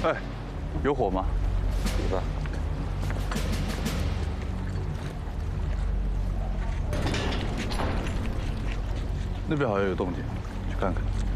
哎，有火吗？ 有吧？ 那边好像有动静，去看看。